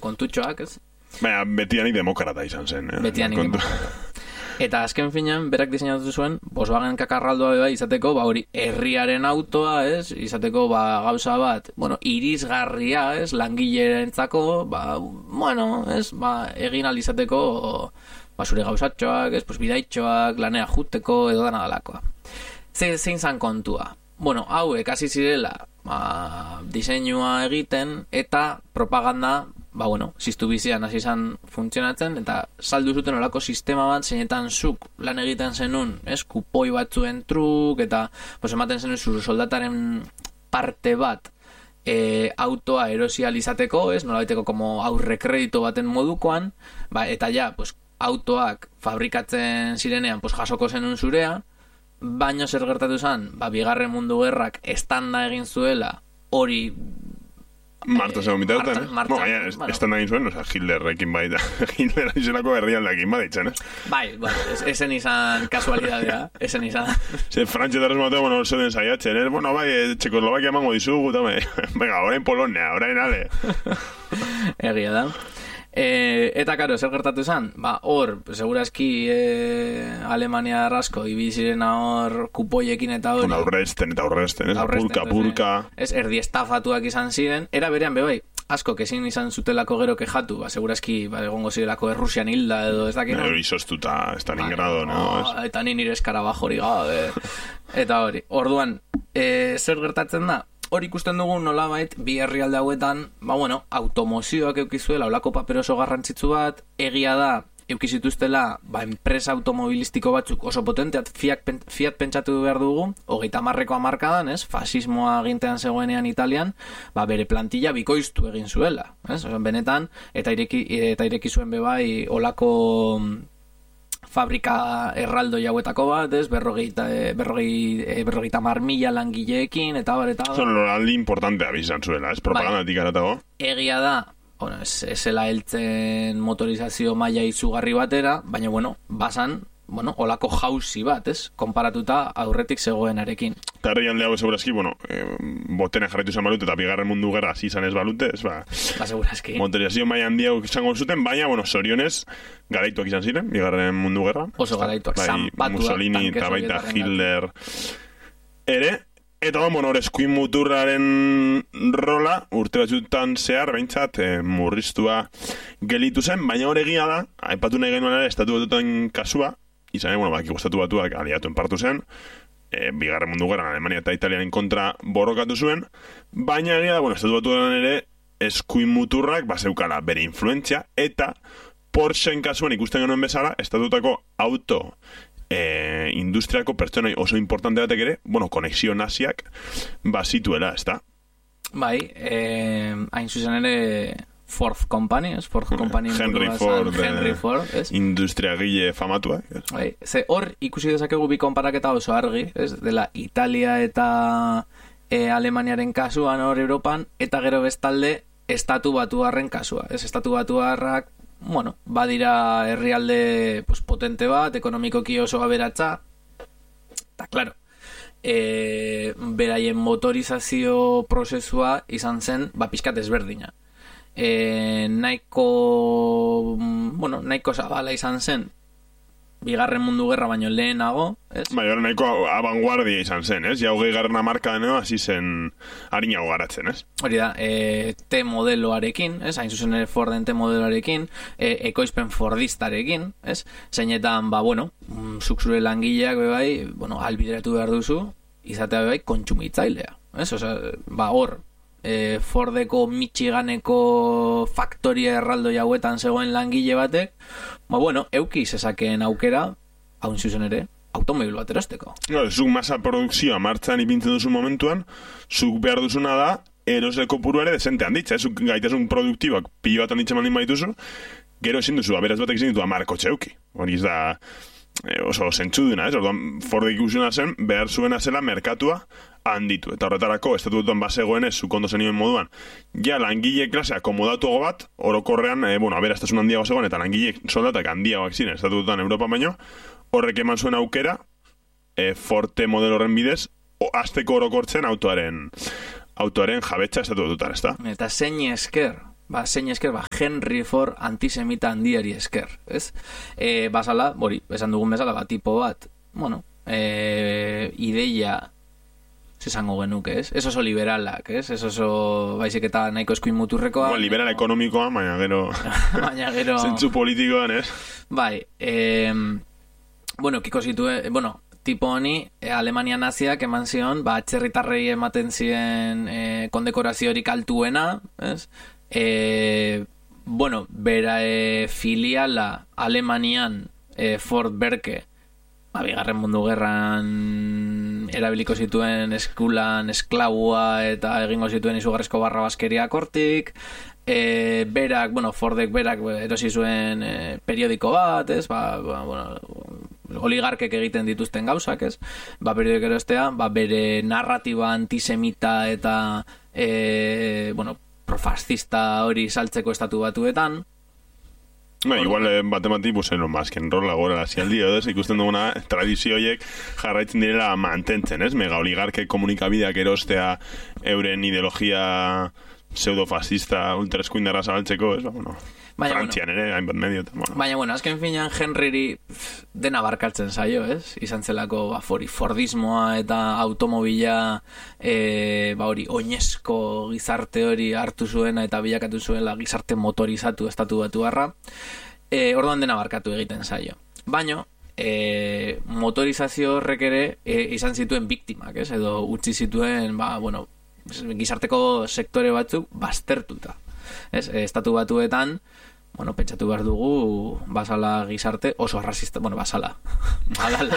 kontutxoak, ez? Baina, betianik demokrata izan zen. Betianik demokrata. Eta azken finean, berak diseinatu zuen, Volkswagen kakarraldoa bai izateko, hori, herriaren autoa, ez? Izateko, gauza bat, irisgarria, ez? Langileentzako, ez? Egin alizateko, zure gauzatxoak, ez? Bidaitxoak, lanea juteko, edo dana dalakoa. Zein zan kontua? Hauek hasi zirela, diseinua egiten, eta propaganda, ziztu bizian hasi izan funtzionatzen, eta saldu zuten olako sistema bat, zeinetan zuk lan egiten zenun, ez, kupoi batzuen truk, eta ematen zenun zure soldataren parte bat autoa erosializateko, ez, nolabaiteko como aurrekredito baten modukoan, eta ja, autoak fabrikatzen zirenean, jasoko zenun zurea, baino zer gertatu zen, Bigarren Mundu Gerrak estanda egin zuela, hori Marta segon bitatzen, estanda egin zuen, Hitlerrekin baita, Hitler izenako herrialdeekin baditzen, esen izan kasualidadea, esen izan. Frantxetarrez mateo, zoden saiatzen, Txekoslovakia emango dizugu, venga, orain Polonia, orain ale. Egia da. Eta karo, zer gertatu zen? Hor, segurazki Alemania arrasko ibiziren hor kupoiekin eta hori aurresten, purka erdi estafatuak izan ziren, era berean bebai asko, ezin izan zutelako gero kejatu, segurazki egongo zirelako Errusian hilda edo ez dakit izoztuta Stalingrado eta nire eskarabajori gabe eta hori, orduan zer gertatzen da? Hor ikusten dugu nolabait, bi herrialde hauetan, automozioak eukizuela, olako paper oso garrantzitsu bat, egia da, eukizituztela, enpresa automobilistiko batzuk oso potenteat, Fiat pentsatu behar dugu, 30ko hamarkadan, ez, fasismoa gintean zegoenean Italian, bere plantilla bikoiztu egin zuela, ez, benetan, eta ireki zuen bebai, olako fabrika erraldo jauetako bat, ez, 50.000 langileekin, eta bar. Son loraldi importantea bizan zuela, ez, propagandatik aratago. Egia da, ez zela heltzen motorizazio maila izugarri batera, baina, basan, olako jauzi bat, ez, konparatuta aurretik zegoenarekin. Eta herrialde hau segurazki, botena jarraitu izan balute, eta Bigarren Mundu Gerra izan ez balute, ez, segurazki. Motorizazio maila handiago izango zuten, baina, zorionez, garaituak izan ziren, Bigarren Mundu Gerra. Oso garaituak, zanpatuak. Mussolini eta baita Hitler ere, eta hor eskuin muturraren rola, urte batzutan zehar, behintzat, murriztua gelitu zen, baina hor egia da, aipatu nahi genuen ere, estatu batutan kasua, izan, estatu batuak aliatuen partu zen, Bigarren Mundu Gerran Alemania eta Italianen kontra borrokatu zuen, baina egia da, estatu batuan ere eskuin muturrak bazeukala bere influentzia, eta Porscheen kasuan ikusten genuen bezala, estatutako auto industriako pertsonai oso importante batek ere, konexio naziak bazituela, ez da? Hain zuzen ere Ford Company, ez? Ford Company Henry Ford, ez? Industriagile famatua. Ze hor ikusi dezakegu bi konparaketa oso argi, ez? Dela Italia eta Alemaniaren kasuan hor Europan, eta gero bestalde estatu batuarren kasua, ez? Estatu batuarrak, badira herrialde potente bat, ekonomikoki oso aberatsa, eta klaro, beraien motorizazio prozesua izan zen, pixkat ezberdina. Nahiko zabala izan zen Bigarren Mundu Gerra baino lehenago, ez? Nahiko abanguardia izan zen, ez? Ja 20. hamarkadan hasi zen harinago garatzen, ez? Hori da, T-modeloarekin, ez? Hain zuzen ere Forden T-modeloarekin, ekoizpen fordistarekin, ez? Zeinetan, zuk zure langileak bebai, albideratu behar duzu, izatea bebai kontsumitzailea, ez? Hor, Fordeko Michiganeko faktoria erraldo jauetan zegoen langile batek, euki zezakeen aukera, haun zuzen ere, automobil bat erosteko. Zuk masa produkzioa martxan ipintzen duzu momentuan, zuk behar duzuna da, eroseko puru ere desente handitza, zuk gaitasun produktibak pilo bat handitzen mandin baituzu, gero ezin duzu, beraz batek ezin dutu amarko txeuki. Hori ez da oso zentzuduna, ez? Orduan, Ford ikusiona zen, behar zuena zela merkatua handitu. Eta horretarako, estatutuan bazegoenez, zukondo zenioen moduan, ja langile klase akomodatuago bat, orokorrean, aberaztasun handiago zegoen, eta langile soldatak handiagoak ziren, estatutuan Europa baino, horrek eman zuen aukera, Forte modelo horren bidez, azteko orokortzen autoaren jabetza estatututan, ez da? Eta zein esker zein esker, Henry Ford antisemita handiari esker, ez? Basala, esan dugun bezala, tipo bat, bueno, ideia, zesango genuke, ez? Ez oso liberalak, ez? Ez oso, baizik eta nahiko eskuin muturrekoa. Liberal ekonomikoa, baina gero zentzu politikoan, ez? Bai, kiko zituen, tipo honi, Alemania naziak eman zion, atzerritarrei ematen ziren kondekoraziorik altuena, ez? Bera filiala Alemanian Ford Berke, bigarren mundu gerran erabiliko zituen eskulan esklabua eta egingo zituen izugarrizko barrabazkeriak hortik, Fordek berak erosi zuen periodiko bat, ez? Oligarkek egiten dituzten gauzak, ez? Periodiko erostea, bere narratiba antisemita eta profascista hori saltzeko estatu batuetan. Igual batemati, lo masken rola gora lazialdi, edo, ikusten duguna tradizioiek jarraitzen direla mantentzen, ez? Mega oligarkek komunikabideak erostea euren ideologia pseudofascista ultraeskuindarra zabaltzeko, ez? Frantzian ere, hainbat medio. Baina, azken finean Henryri dena barkatzen zaio, ez? Izan zelako Fordismoa eta automobila oinezko gizarte hori hartu zuena eta bilakatu zuela gizarte motorizatu estatu batuarra. Orduan dena barkatu egiten zaio. Baina, motorizazio horrek ere izan zituen biktimak, ez? Edo utzi zituen, gizarteko sektore batzuk baztertuta. Estatu batuetan, pentsatu behar dugu basala gizarte oso arrazista, basala badala.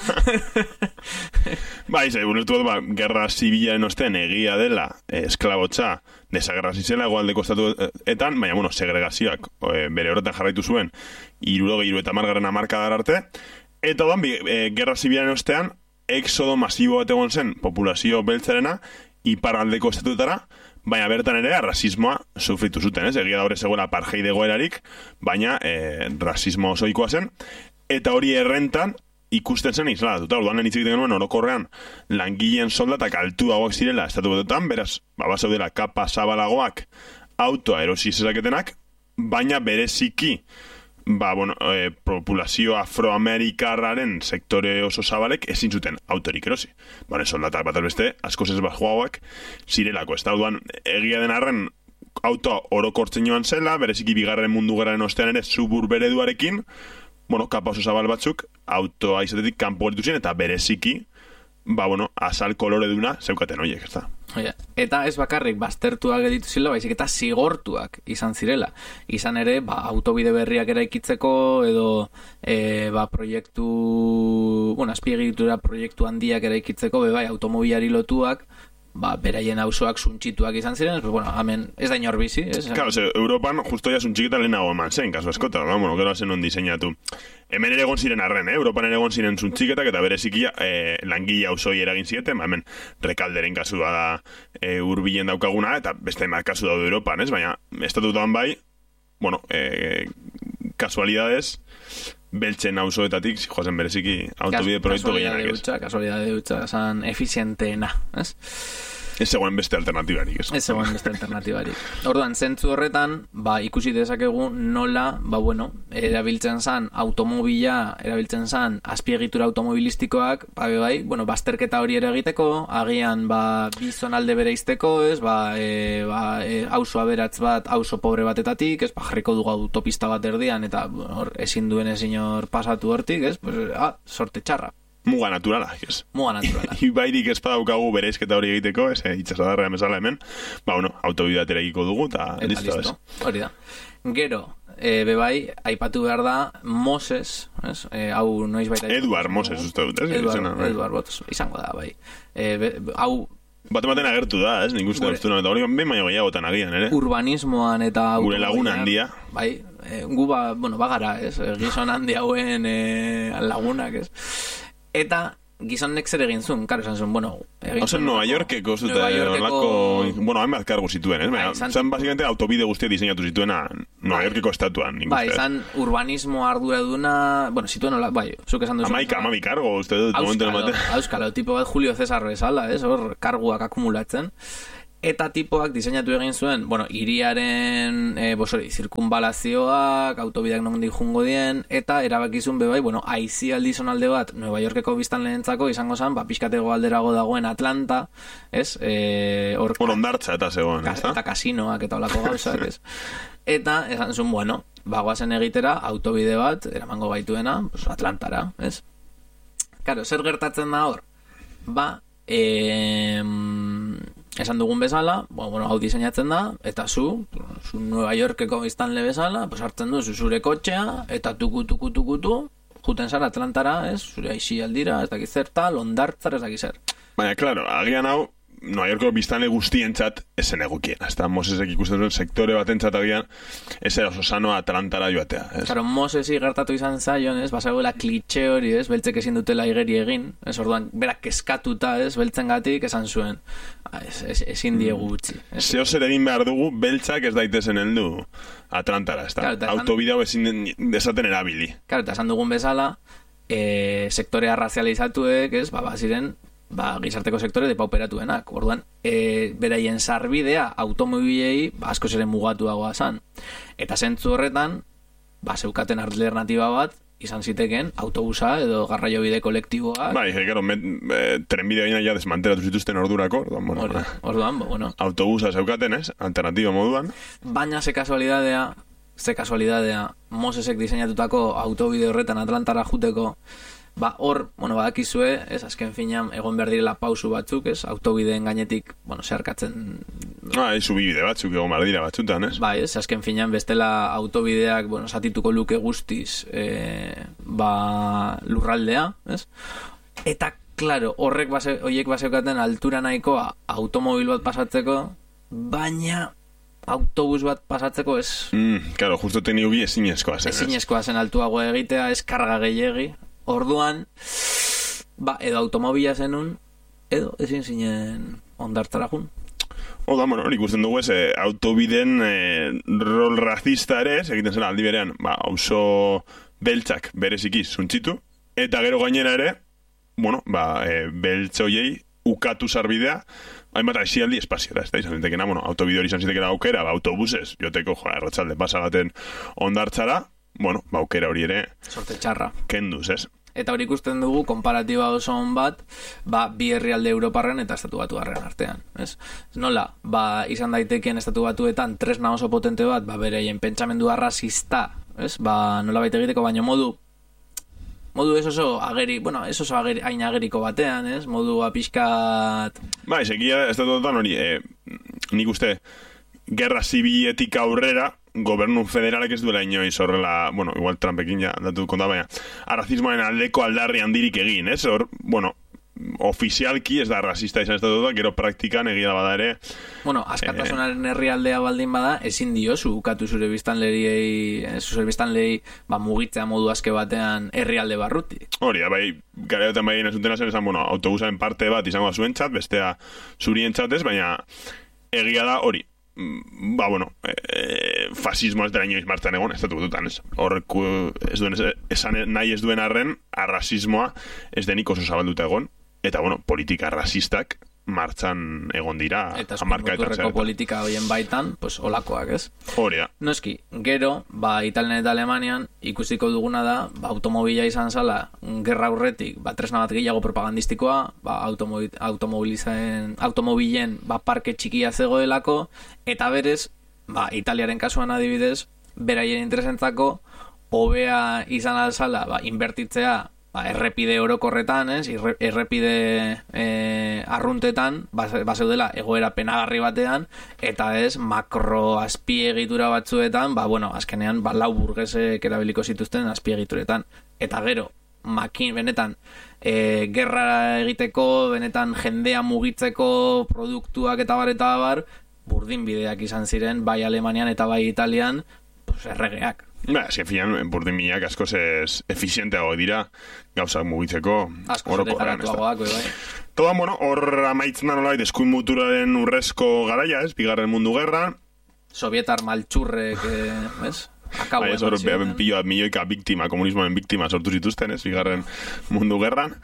Ulertu bat, gerra zibilaren ostean egia dela esklabotza desagerrasi zela egoaldeko estatuetan, baina, segregazioak bere horretan jarraitu zuen 70 hamarkadar arte, eta gerra zibilaren ostean exodo masibo bat egon zen populazio beltzarena iparraldeko estatuetara, baina bertan ere rasismoa sufritu zuten, ez? Egia da hori zegoela apartheid egoerarik, baina rasismo osoikoa zen, eta hori errentan ikusten zen isladatuta. Orduan hitz egiten genuen orokorrean langileen soldatak altuagoak zirela estatu batuetan, beraz, basaudela kapa zabalagoak autoa erosi zezaketenak, baina bereziki populazio afroamerikarraren sektore oso zabalek ezin zuten autorik erosi. Soldatak bat albeste, askoz ez bajoagoak zirelako. Ez da, orduan, egia den arren autoa orokortzen joan zela, bereziki bigarren mundu gerraren ostean ere subur bereduarekin, kapa oso zabal batzuk, autoa izatetik kanpo geritu ziren, eta bereziki, azal kolore duna zeukaten horiek, ez da. Eta ez bakarrik baztertuak editu zila, baizik eta zigortuak izan zirela. Izan ere, autobide berriak eraikitzeko, edo proiektu, azpiegitura proiektu handiak eraikitzeko, automobilari lotuak, beraien auzoak suntsituak izan ziren, hemen ez da inor bizi. Claro, Europan justo ya suntxiketa lehenago eman zen, kasu askota, gero hazen on diseinatu. Hemen ere egon ziren arren, Europan ere egon ziren suntxiketak, eta bereziki langile auzoi eragin zieten, hemen Rekalderen kasua da hurbilen daukaguna, eta beste kasu daude Europan, ez? Baina, estatutuan bai, kasualidades, beltzen auzoetatik, joazen bereziki autobide proiektu gehienak, ez? Kasualidade dutxa, esan efizienteena, ez? Ez zegoen beste alternatibarik, ez? Ez zegoen beste alternatibarik. Orduan, zentzu horretan, ikusi dezakegu nola, erabiltzen zan automobila, erabiltzen zan azpiegitura automobilistikoak, bazterketa hori ere egiteko, agian, bizonalde bere izteko, ez? Auzo aberatz bat, auzo pobre batetatik, ez? Jarriko dugu autopista bat erdian, eta ezin duen ezin hor pasatu hortik, ez? Sorte txarra. Muga naturala, ez? Muga naturala. Ibairik ez badaukagu berezketa hori egiteko, ez? Itxasadarrean bezala hemen, autobidatera egiko dugu, eta listo, ez? Hori da. Gero, aipatu behar da Moses, ez? Hau noiz baita... Eduard Moses, uste dut, ez? Eduard Moses, izango da, Hau... Batematen agertu da, ez? Nik uste dut, eta hori ben baino gehiagotan agian, ere? Urbanismoan eta... Gure laguna handia. Gu bagara, ez? Gizon handi hauen lagunak, ez? Eta gizonek zer egin zuen, karo esan zuen, Ozen Nueva Yorkeko zute, hainbat kargu zituen, ez? Zan, basikamente, autobide guztia diseinatu zituena Nueva Yorkeko estatuan, nik uste. Zan, urbanismo arduraduna, zituen hola, zuk esan duzu. Amami kargo, uste dut, momentu ematen. Auskalo, tipo bat Julio Cesar bezala, ez? Hor, karguak akumulatzen. Eta tipoak diseinatu egin zuen, bueno, hiriaren zirkunbalazioak, autobideak nondik jungo dien, eta erabakizun bebai, bueno, aizialdi zonalde bat, Nueva Yorkeko biztanleentzako izango zen, pixkatego alderago dagoen Atlanta, ez? Hondartza eta zegoen, ez da? Eta kasinoak eta olako gauzak, ez? Eta, esan zuen, bueno, bagoazen egitera, autobide bat, eramango gaituena, pues, Atlantara, ez? Karo, zer gertatzen da hor? Ba, esan dugun bezala, bueno, hau diseinatzen da, eta zu Nueva Yorkeko biztanle bezala, pues hartzen duzu zure kotxea, eta tuku, juten zara Atlantara, ez? Zure aizialdira, ez dakiz zer tal, hondartzar, ez dakiz zer. Baina, klaro, agian hau, Nueva Yorkeko biztanle guztientzat esen egukien. Hasta Mosesek ikusten duen sektore batentzat agian, ez era oso sanoa Atlantara joatea. Claro, Mosesi gertatu izan zaion, ez? Basagoela klitxe hori, ez? Beltzek ezin dutela igeri egin, ez? Orduan, berak keskatuta, ez? Beltzengatik esan zuen. Ezin diegu gutxi. Zeo zer egin behar dugu, beltzak ez daitezen heldu Atlantara, ez da? Claro, autobidea ezin desaten erabili. Claro, eta esan dugun bezala, sektorea razializatuek, ez? Ziren gizarteko sektore depauperatuenak. Orduan, beraien sarbidea automobilei asko zeren mugatuagoa zan. Eta zentzu horretan, zeukaten alternatiba bat, izan ziteken autobusa edo garraiobide kolektiboak. Gero, trenbidea baina ja desmantelatu zituzten ordurako. Orduan, bueno. Autobusa zeukaten, ez? Alternatiba moduan. Baina ze kasualidadea, Mosesek diseinatutako autobide horretan Atlantara juteko, hor, badakizue, ez, azken finean egon behar direla pausu batzuk, ez, autobideen gainetik, zeharkatzen... Zubibide batzuk egon behar dira batzutan, ez? Ez, azken finean bestela autobideak, satituko luke guztiz, lurraldea, ez? Eta, klaro, horiek baseukaten altura nahikoa automobil bat pasatzeko, baina autobus bat pasatzeko ez... Claro, justo teknikoki ezinezkoa zen, ez? Ezinezkoa zen altuago egitea, ez karga gehiegi. Orduan, edo automobila zenun, edo ezin zinen hondartzara jun. Hori ikusten dugu ez, autobiden rol racista ere, egiten zela aldi berean, auzo beltzak bereziki zuntzitu, eta gero gainera ere, beltzoiei ukatu sarbidea, hainbat aizialdi espaziora, ez da izan zitekena, autobide hori izan zitekena aukera, autobuses, joteko, erratxalde pasagaten hondartzara, aukera hori ere sorte txarra kenduz, ez? Eta hori ikusten dugu konparatiba oso on bat, bi herrialde Europarren eta estatu batuarren artean, ez? Nola, izan daitekeen estatu batuetan tresna oso potente bat, bereien pentsamendua rasista, ez? Nola baita egiteko, baina modu ez oso ageri, ez oso hain ageriko batean, ez? Modu pixkat... Ezekia estatu batuetan hori, nik uste, gerra zibiletik aurrera, gobernu federalek ez duela inoiz horrela, igual Trumpekin ja datu konta, baina arrazismoaren aldeko aldarri handirik egin, ez? Ofizialki ez da rasista izan estatuta, gero praktikan egia bada ere... askatasunaren herrialdea baldin bada, ezin diozu ukatu zure biztanlei mugitzea modu aske batean herrialde barruti. Hori, garaiotan bai zutena zen esan, autobusaren parte bat izango zuen txat, bestea zurien txatez, baina egia da hori. Fasismo ez dela inoiz martxan egon, ez dut dutan, ez? Horrek esan nahi ez duen arren, arrasismoa ez denik oso zabalduta egon, eta, politika rasistak martxan egon dira eta muturreko politika horien baitan, olakoak, ez? Hori da. Noski, gero, Italian eta Alemanian ikusiko duguna da, automobila izan zala, gerra aurretik, tresna bat gehiago propagandistikoa, automobilen parke txikia zegoelako, eta berez, Italiaren kasuan adibidez, beraien interesentzako, hobea izan alzala, inbertitzea, errepide orokorretan, ez? Errepide arruntetan, bazeudela egoera penagarri batean, eta ez, makro azpiegitura batzuetan, azkenean, lau burgesek erabiliko zituzten azpiegituretan. Eta gero, benetan, gerra egiteko, benetan jendea mugitzeko produktuak eta bar, burdinbideak izan ziren, bai Alemanian eta bai Italian, erregeak. Finan, burdinbideak askoz efizienteago dira gauzak mugitzeko orokorrean. Todan, hor amaitzen da nolait eskuin muturaren urrezko garaia, ez? Bigarren mundu gerra. Sovietar maltxurrek, ez? Akabo milioika biktima, komunismoen biktima sortu zituzten, ez, bigarren mundu gerran.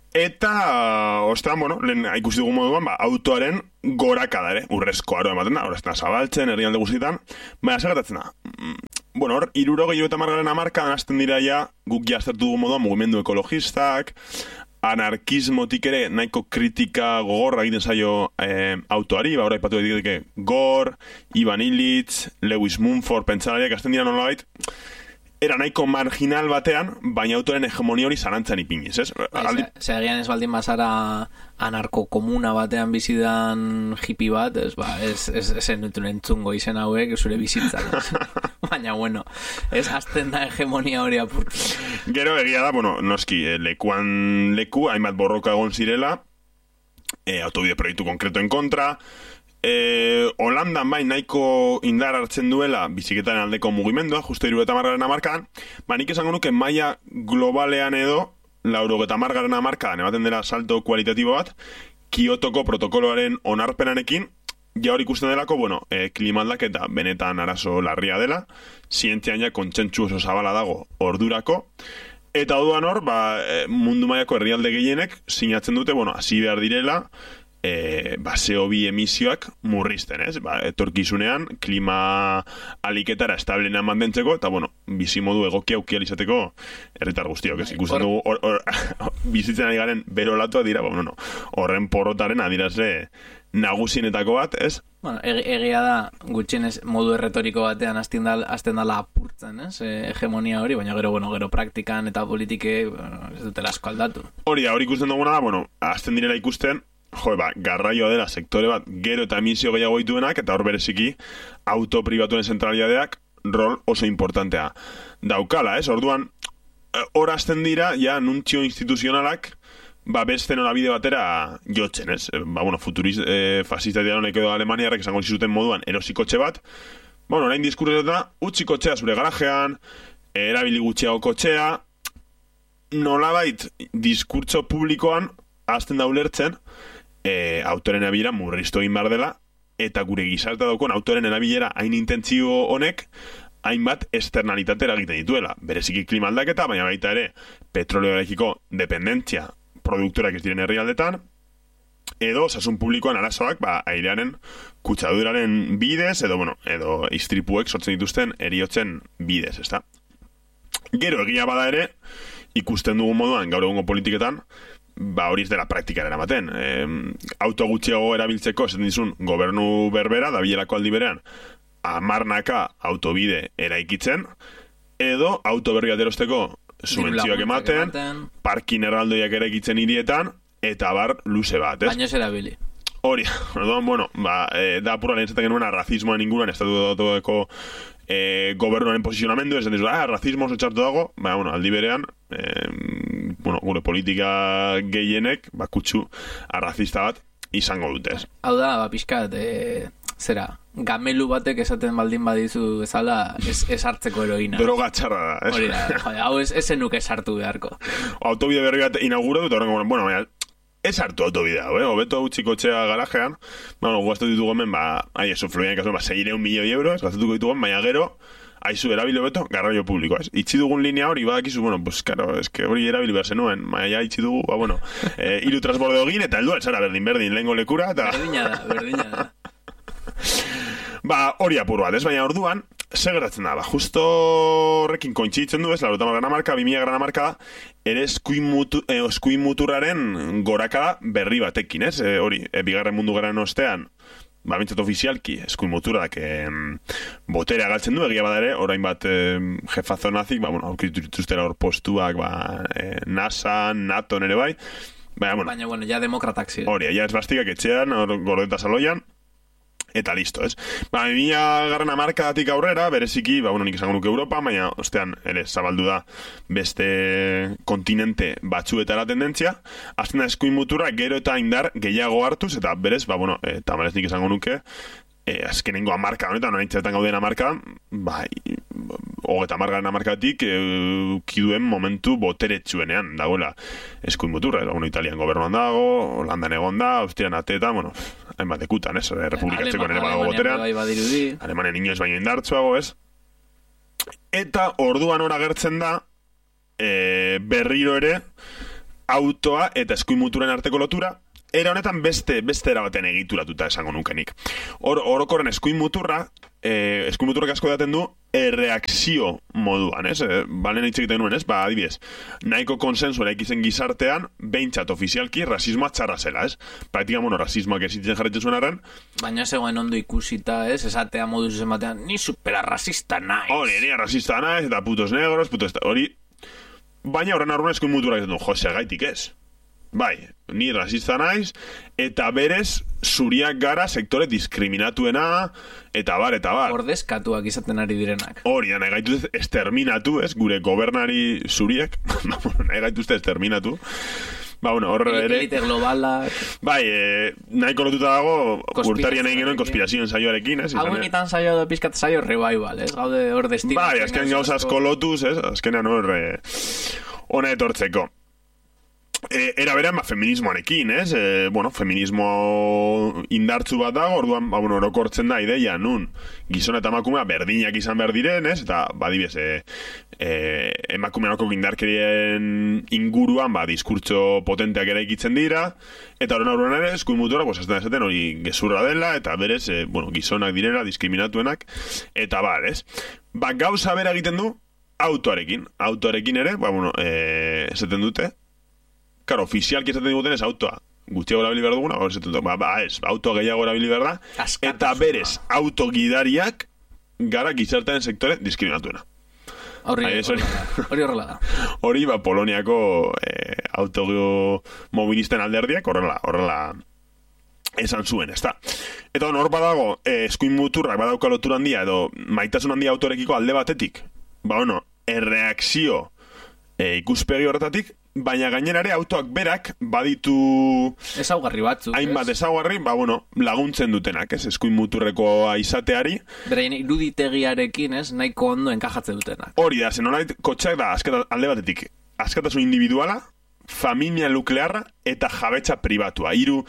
Eta, ostean, bueno, lehen ikusi dugu moduan, autoaren gorakada ere, urrezko aro ematen da, horrezten zabaltzen, herrialde guztietan, segatatzen da. Bueno, hor, 70 hamarkadan hasten dira ja, guk jaztertu dugu moduan, mugimendu ekologistak, anarkismotik ere nahiko kritika gogorra egiten zaio autoari, hori aipatu diteke Gore, Ivan Illich, Lewis Mumford, pentsalariak hasten dira nolabait, era nahiko marginal batean, baina autoren hegemonia hori zarantzan ipiniz, ez? Egian ez baldin bazara anarko-komuna batean bizidan hippie bat, ez entzun entzungo izen hauek zure bizitzan. Baina, bueno, ez azten da hegemonia hori apurtu. Gero egia da, bueno, noski, lekuan leku, hainbat borroka egon zirela, autobide proiektu konkretoen kontra, Holandan bai nahiko indar hartzen duela biziketaren aldeko mugimendua, justo 70 hamarkadan, nik esango nuke maila globalean edo 90 hamarkadan ematen dela salto kualitatibo bat, Kiotoko protokoloaren onarpenarekin, ja hori ikusten delako, bueno, klima aldaketa benetan arazo larria dela, zientzian ja kontsentsu oso zabala dago ordurako, eta orduan hor, mundu mailako herrialde gehienek sinatzen dute, bueno, hasi behar direla, CO2 emisioak murrizten, ez? Etorkizunean, klima aliketara establenean mantentzeko, eta, bueno, bizimodu egokia aukial izateko herritar guztiok, ez? Ikusten dugu, bizitzen ari garen berolatua dira, horren porrotaren adirazle nagusienetako bat, ez? Bueno, egia da, gutxienez modu erretoriko batean hasten dala apurtzen, ez? Hegemonia hori, baina gero praktikan eta politike, ez dutela asko aldatu. Hori ikusten duguna da, hasten direla ikusten, garraioa dela sektore bat gero eta emisio gehiago dituenak, eta hor bereziki auto pribatuen zentralidadeak rol oso importantea daukala, ez? Orduan, hor hasten dira, ja, nuntzio instituzionalak beste norabide batera jotzen, ez? Fasista diaronek edo Alemaniarrek esango zizuten moduan erosi kotxe bat, orain diskurretan utzi kotxea zure garajean, erabili gutxiago kotxea, nolabait diskurtso publikoan hasten da ulertzen autoren erabilera murriztu egin behar dela, eta gure gizarte daukon autoren erabilera hain intentzio honek hainbat externalitate eragiten dituela. Bereziki klima aldaketa, baina baita ere petroleoarekiko dependentzia produktorak ez diren herrialdetan, edo osasun publikoan arazoak airearen kutsaduraren bidez, edo istripuek sortzen dituzten heriotzen bidez, ezta? Gero egia bada ere, ikusten dugun moduan gaur egungo politiketan, hori ez dela praktikaren eramaten. Auto gutxiago erabiltzeko esaten dizun gobernu berbera, dabilerako aldi berean, 10 autobide eraikitzen, edo auto berri bat erosteko subentzioak ematen, parkin erraldoiak eraikitzen hirietan, eta bar luze bat, ez? Baina ez erabili. Hori, da apura lehen zaten genuen racismoan inguruan, estatuko gobernuaren posizionamendu, esan dizu, racismo oso txartu dago, aldi berean, gure politika gehienek, kutsu arrazista bat izango dutez. Hau da, pixkat, gamelu batek esaten baldin badizu bezala, ez hartzeko heroina. Droga txarra da, ez? Hori da, hau ez zenuke sartu beharko. Autobide berri bat inauguratu, eta horrengo, ez hartu autobidea, hobeto utzi kotxea garajean, guaztu ditugu hemen, Fluvian kasu, 600 milioi euros, gaztuko ditugu, baina gero, haizu erabili hobeto, garraio publikoa, ez? Itzi dugun linea hori, badakizu, hori erabili behar zenuen, maia itzi dugu, hiru transbordeo egin, eta heldu altzara berdin, lehengo lekura, eta... Berdina da. Hori apur bat, ez? Baina orduan, zer gertatzen da, justo horrekin kointzitzen du, ez, 90 hamarka, 2000 hamarka, ere eskuin muturraren gorakada berri batekin, ez? Hori, bigarren mundu gerran ostean, bintzat ofizialki, eskuin muturak boterea galtzen du, egia badare, orain bat jefazo nazik, aurkitu dituztera hor postuak, NASA, NATO nere bai, baina, ja demokratak ziren. Hori, ja ez bastikak etxean, gordeta saloian, eta listo, ez? 2000 hamarkadatik aurrera, bereziki, nik esango nuke Europa, baina, ostean, ere, zabaldu da beste kontinente batzuetara tendentzia, azten da eskuin mutura gero eta indar gehiago hartuz, eta berez, tamalez nik esango nuke, azkenengo hamarka honetan, noraintzetan gauden hamarka, 30 hamarkatik kiduen momentu boteretsuenean dagoela eskuin muturra, Italian gobernuan dago, Holandan egon da, Austrian atetan, hainbat ekutan, ez? Republikatzeko nire badago boterean, Alemanian inoiz baino indartzuago, ez? Eta orduan hor agertzen da berriro ere autoa eta eskuin muturren arteko lotura, era honetan beste erabaten egituratuta esango nukenik. Orokorren eskuin muturrak asko daten du erreakzio moduan, ez? Balen hitz egiten nuen, ez? Adibidez, nahiko konsensu eraikitzen gizartean, behintzat ofizialki rasismoa txarra zela, ez? Praktika, rasismoak ezitzen jarretzen zuen arren. Baina zegoen ondo ikusita, ez? Esatea modu zuzen batean, ni superarrasista naiz. Ni arrasista naiz, eta putos negros, hori... Baina horren arruan eskuin muturrak egiten du, jose, gaitik ez. Bai, ni rasista naiz, eta berez zuriak gara sektore diskriminatuena, eta bar. Ordezkatuak izaten ari direnak. Hori, nahi gaituzte esterminatu, ez, gure gobernari zuriak, nahi gaituzte esterminatu. Horre ere... Elite globalak... Bai, nahiko lotuta dago, urtarian egin genuen konspirazioen saioarekin, ez? Hauen itan saio edo pizkat saio revival, ez? Gaude hor destino... Bai, azken gauza asko lotuz, ez? Azkenean hor... Hona etortzeko. Era berean, feminismoarekin, ez? Feminismo indartzu bat dago, orduan, orokortzen da ideia, nun, gizona eta emakumea berdinak izan behar diren, ez? Eta, badibez, emakumeako indarkerien inguruan, diskurtso potenteak ere ikitzen dira, eta horren ere, eskuin mutura, esaten hori gezurra dela, eta berez, gizonak direla, diskriminatuenak, eta ez? Gauza bera egiten du, autoarekin ere, esaten dute, karo, ofizialki esaten duten ez autoa. Gutxiago erabili behar duguna, autoa gehiago erabili behar da. Eta berez, autogidariak gara gizartean sektore diskriminatuena. Hori horrela da. Hori, Poloniako automobilisten alderdiak horrela esan zuen, ez da. Eta hor badago, eskuin muturrak badauka lotura handia, edo maitasun handia autorekiko alde batetik, erreakzio ikuspegi horretatik, baina gainerare autoak berak baditu ezaugarri batzuk, hainbat ezaugarri, laguntzen dutenak, ez? Eskuin muturrekoa izateari. Beraien iruditegiarekin, ez? Nahiko ondo enkajatzen dutenak. Hori da, zenolait kotxeak da alde batetik askatasun individuala, familia nuklearra eta jabetza pribatua. Hiru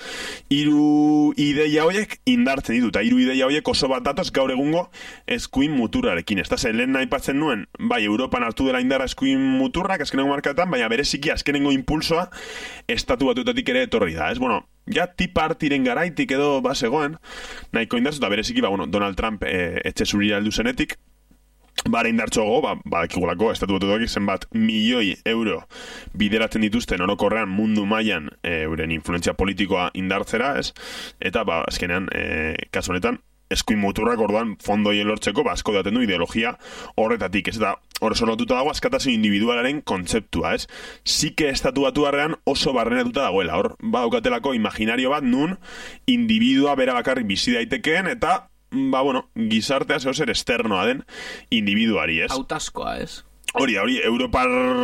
ideia horiek indartzen ditu, eta hiru ideia horiek oso bat datoz gaur egungo eskuin muturrarekin. Ez da, lehen aipatzen nuen, Europan hartu dela indarra eskuin muturrak azkenengo markaetan, baina bereziki azkenengo impulsoa estatu batuetatik ere etorri da. Ja tipartiren garaitik edo bazegoen, nahiko indartzu, eta bereziki Donald Trump etxe zurira heldu zenetik, bara indartxoago, badakigulako, estatu batuetak zenbat milioi euro bideratzen dituzten orokorrean mundu mailan euren influentzia politikoa indartzera, ez? Eta, azkenean, kasu honetan, eskuin muturrak orduan fondoien lortzeko, asko daten du ideologia horretatik, ez? Eta hor sortuta dago askatasun individualaren kontzeptua, ez? Zike estatu batuarrean oso barrenatuta dagoela, hor, badaukatelako imaginario bat nun individua bera bakarrik bizi daitekeen, eta gizartea zer esternoa den individuari, ez? Autaskoa, ez? Hori, Europar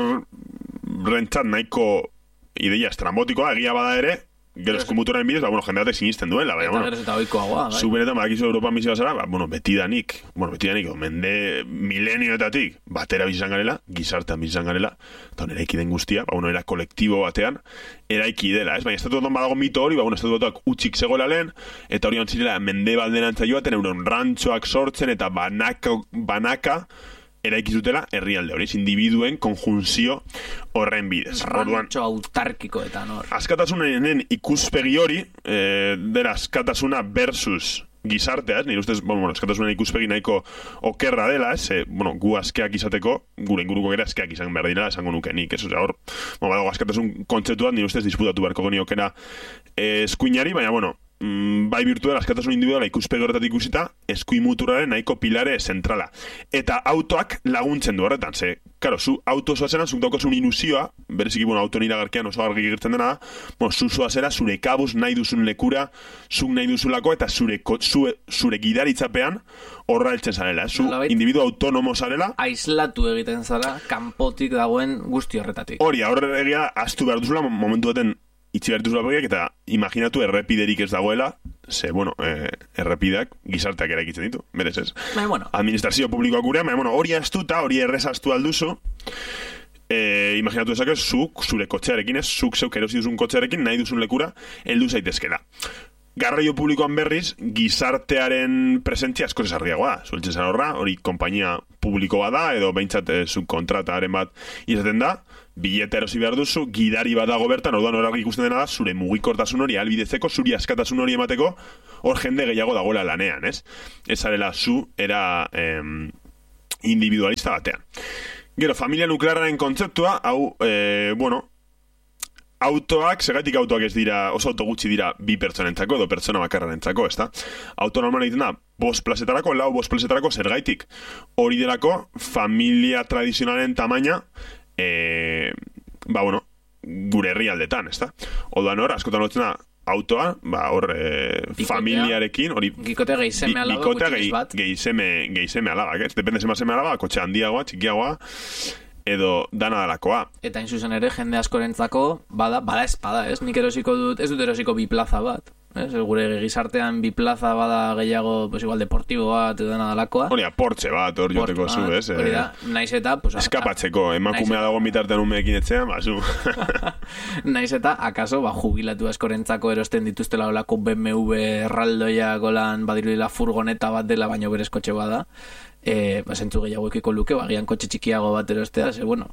rentzat nahiko ideia estrambotikoa, egia bada ere, gero eskuin bidez, jende batek sinisten duela, baina, eta eta oikoagoa, bai. Zubenetan badakizu Europan bizi bazara, betidanik, mende milenioetatik, batera bizizan garela, gizartean bizizan garela, eta eraiki den guztia, era kolektibo batean, eraiki dela, ez? Baina estatu batuan badago mito hori, estatu batuak utxik zegoela lehen, eta hori antzirela mende baldenantza joaten, euren rantxoak sortzen, eta banaka eraiki zutela herrialde hori, individuen konjunzio horren bidez. Rantxo autarkikoetan hor. Askatasunen ikuspegi hori, dela askatasuna versus gizartea, nire ustez, askatasunen ikuspegi nahiko okerra dela, gu askeak izateko, gure inguruko gera askeak izan behar dira, esango nuke nik, hor, badago askatasun kontzeptuan, nire ustez, disputatu beharko geniokena eskuinari, baina, bai virtual askatasun individuala ikuspegi horretatik ikusita, eskuin muturraren nahiko pilare zentrala. Eta autoak laguntzen du horretan, karo, zu auto zoazena, zuk daukozun ilusioa, bereziki, auton iragarkean oso argi gertzen dena da, zu zoazera, zure kabuz nahi duzun lekura, zuk nahi duzulako, eta zure gidaritzapean horra heltzen zarela, zu individu autonomo zarela. Aislatu egiten zara, kanpotik dagoen guzti horretatik. Hori, horre egia, astu behar duzula, momentu baten itxi behar duzula begiak, eta imaginatu errepiderik ez dagoela, errepideak gizarteak eraikitzen ditu, berez ez. Administrazio publikoak gurean, hori astuta, hori errezaztu alduzu, imaginatu ezak zuk, zure kotxearekin ez, zuk zeuk erosi duzun kotxearekin, nahi duzun lekura, heldu zaitezkela. Garraio publikoan berriz, gizartearen presentzia asko esarriagoa da. Zueltzen zara horra, hori konpainia publiko bat da, edo behintzat subkontrataren bat izaten da, bilete erosi behar duzu, gidari bat dago bertan, orduan horrek ikusten dena da, zure mugikortasun hori albidetzeko, zuri askatasun hori emateko, hor jende gehiago dagoela lanean, ez? Ez zarela zu, era individualista batean. Gero, familia nuklearraren kontzeptua, hau, autoak, segatik autoak ez dira, oso auto gutxi dira bi pertsonentzako edo pertsona bakarrarentzako, ezta? Auto normal egiten da, 5 plazetarako, 5 plazetarako zergaitik. Hori delako, familia tradizionalen tamaina, gure herrialdetan, ezta? Oduan hor, askotan lotzen da, autoa, hor, familiarekin, hori... Gikotea geizeme alaba, gutxiz bat. Geizeme alaba, ez? Depende zeme alaba, kotxe handiagoa, txikiagoa, edo dana dalakoa. Eta inzuzen ere, jende askorentzako, bada espada, ez? Nik erosiko dut, ez dut erosiko bi plaza bat. Ez? Gure gizartean bi plaza bada gehiago, pues igual deportibo bat, edo dana dalakoa. Hori, Porsche bat, hor joteko zu, ez? Hori da, naiz eta... Pues, eskapatzeko, emakumea dago mitartean umeekin etxean, zu. Naiz eta, akaso, jubilatu askorentzako erosten dituztela olako BMW erraldoia golan badirudila furgoneta bat dela, baino berez kotxe bada. Zentzu gehiago ekiko luke, agian kotxe txikiago bat erostea,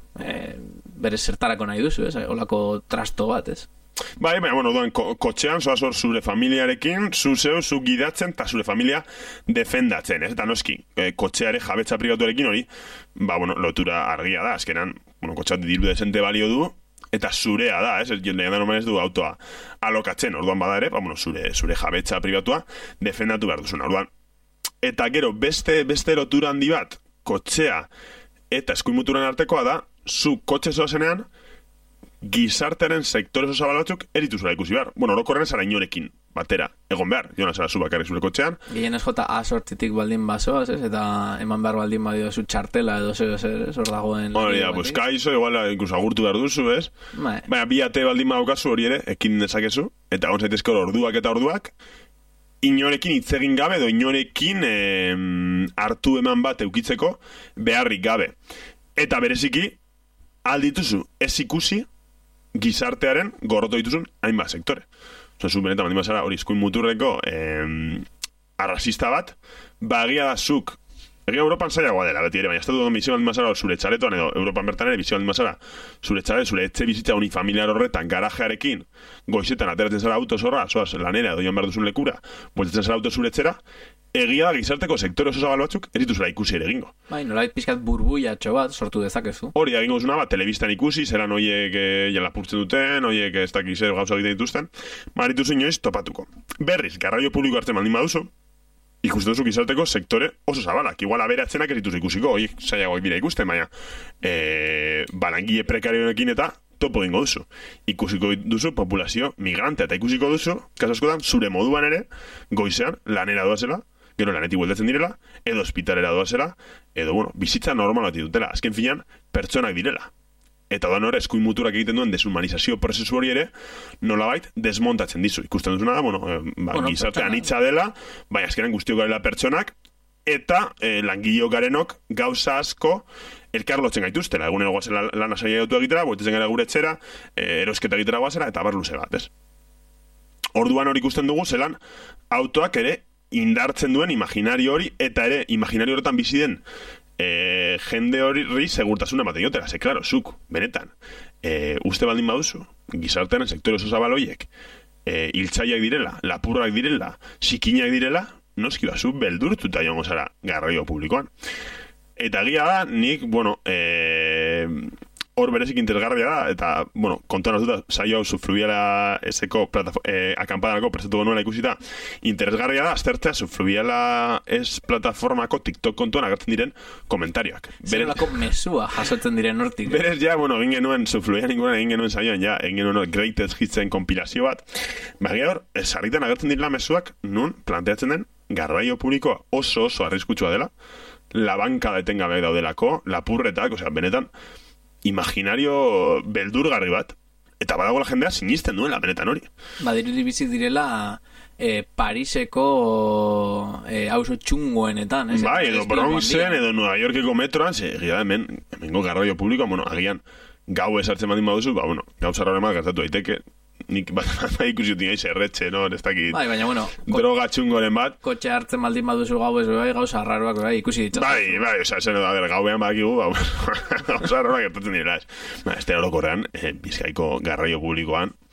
berez zertarako nahi duzu, ez? Olako trasto bat, ez? Bai, duan, kotxean, zoazor zure familiarekin, zu gidatzen, eta zure familia defendatzen, ez? Eta noski, kotxeare jabetza pribatuarekin hori, lotura argia da, azkenan, kotxeat diru desente balio du, eta zurea da, ez? Jendea da normal ez du autoa alokatzen, orduan bada ere, zure jabetza pribatua defendatu behar duzuna, orduan. Eta gero, beste lotura handi bat, kotxea eta eskuinmuturan artekoa da, zu kotxe zoazenean, gizartearen sektore zabal batzuk erituzura ikusi behar. Orokorren zara inorekin batera egon behar. Jona zara zu bakarrik zure kotxean. Gehien ez jota A8tik baldin basoaz, ez? Eta eman behar baldin badio zu txartela edo zer, hor dagoen... Hori da, pues kaizo, igual, incluso agurtu behar duzu, ez? Baina, bi ate baldin badaukazu hori ere, ekin dezakezu, eta hon zaitezko orduak eta orduak, inorekin hitzegin gabe edo inorekin hartu eman bat eukitzeko beharrik gabe. Eta bereziki, aldituzu ez ikusi gizartearen gorroto dituzun hainbat sektore. Zu benetan baldin bazara hori eskuin muturreko arrasista bat, bagia da zuk, egia Europan zailagoa dela, beti ere, baina estatu dut bizio baldin bazara zure txaletoan, edo Europan bertan ere bizio baldin bazara zure txalet, zure etxe bizitza unifamiliar horretan, garajearekin, goizetan ateratzen zara auto zorra, zoaz, lanera, edo joan behar duzun lekura, bueltatzen zara auto zure etxera, egia da gizarteko sektore oso zabal batzuk ez dituzela ikusi ere egingo. Bai, nolait pizkat burbuiatxo bat sortu dezakezu. Hori egingo zuna bat, telebistan ikusi, zelan hoiek lapurtzen duten, hoiek ez dakiz gauza egiten dituzten, marituzu inoiz topatuko. Berriz, garraio publiko hartzen baldin baduzu, ikusten duzu gizarteko sektore oso zabalak. Igual aberatzenak ez dituzu ikusiko, hoiek zailagoak dira ikusten, baina balangile prekarioekin eta topo egingo duzu. Ikusiko duzu populazio migrante, eta ikusiko duzu, kaso askotan, zure moduan ere, goizean, lanera doazela, gero lanetik bueltatzen direla, edo ospitalera doazela, edo, bizitza normal bat dutela. Azken finean, pertsonak direla. Eta da nore, eskuin muturak egiten duen deshumanizazio prozesu hori ere, nolabait desmontatzen dizu. Ikusten duzuna da, gizarte anitza dela, baina azkenan guztiok garela pertsonak, eta langileo garenok gauza asko elkarlotzen gaituztela. Egunero guazela lana saia dutu egitera, botetzen gara gure etxera, erosketa egitera guazela, eta bar luze bat, ez? Orduan hori ikusten dugu, zelan autoak ere indartzen duen imaginario hori, eta ere imaginario horretan bizi den jende hori segurtasuna ematen diotela. Ze, klaro, zuk, benetan, uste baldin baduzu, gizartean sektore oso zabal horiek, hiltzaiak direla, lapurrak direla, sikinak direla, noski bazu beldurtuta joango zara garraio publikoan. Eta egia da, nik, hor berezik interesgarria da, eta, kontuan hartuta, saio hau Subfluviala eseko akampadanako prestatuko nuela ikusita, interesgarria da, aztertzea Subfluviala es plataformako TikTok kontuan agertzen diren komentarioak. Zerelako mesua jasotzen diren hortik. Berez, egin genuen Subfluviala inguruan, egin genuen saioan, egin genuen Greatest Hitsen kompilazio bat, baina hor, sarritan agertzen direla mezuak, nun planteatzen den, garraio publikoa oso arriskutsua dela, la banka detengabe daudelako, lapurretak, benetan, imaginario beldurgarri bat, eta badago la jendea sinisten duela benetan hori. Badirudi bizi direla Pariseko auzo txungoenetan, bai, edo Bronxen, edo Nueva Yorkeko metroan, hemengo garraio publikoa, agian gau esartzen badin baduzu, gauza raro emat gertatu daiteke, nik bat ikusi dut inoiz erretxe, no? Ez dakit. Bai, baina, bueno, droga txungoren bat. kotxe hartzen baldin baduzu gau ez bai, gauza arraroak bai, ikusi ditzat. Bai, zen edo, gauean bakigu, gauza arraroak gertatzen dira, ez. Este orokorrean, Bizkaiko garraio publikoan,